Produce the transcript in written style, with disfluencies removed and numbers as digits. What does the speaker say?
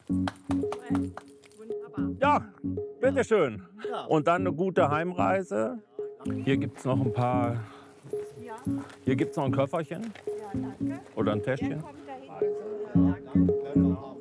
Ja, bitteschön. Und dann eine gute Heimreise. Hier gibt es noch ein paar. Hier gibt es noch ein Köfferchen. Oder ein Täschchen. Danke.